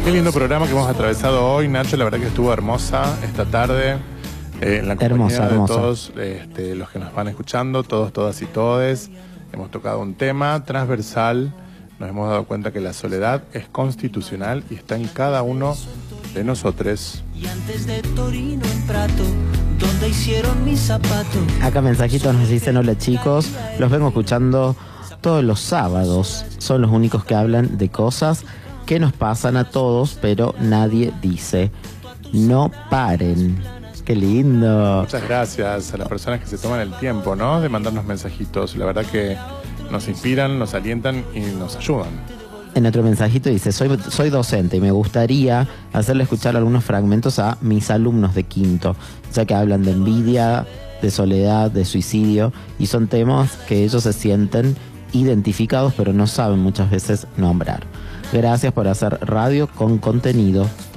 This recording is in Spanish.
qué lindo programa que hemos atravesado hoy, Nacho. La verdad que estuvo hermosa esta tarde. En la compañía de todos los que nos van escuchando, todos, todas y todes. Hemos tocado un tema transversal. Nos hemos dado cuenta que la soledad es constitucional y está en cada uno de nosotros. Y antes de Torino en Prato, donde hicieron mis zapatos. Acá mensajitos nos dicen: hola chicos, los vengo escuchando todos los sábados. Son los únicos que hablan de cosas que nos pasan a todos, pero nadie dice. No paren. Qué lindo. Muchas gracias a las personas que se toman el tiempo, ¿no?, de mandarnos mensajitos. La verdad que nos inspiran, nos alientan y nos ayudan. En otro mensajito dice: soy docente y me gustaría hacerle escuchar algunos fragmentos a mis alumnos de quinto, ya que hablan de envidia, de soledad, de suicidio, y son temas que ellos se sienten identificados pero no saben muchas veces nombrar. Gracias por hacer radio con contenido.